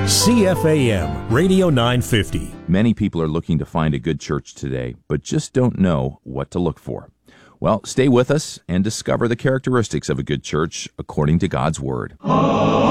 CFAM Radio 950. Many people are looking to find a good church today, but just don't know what to look for. Well, stay with us and discover the characteristics of a good church according to God's Word.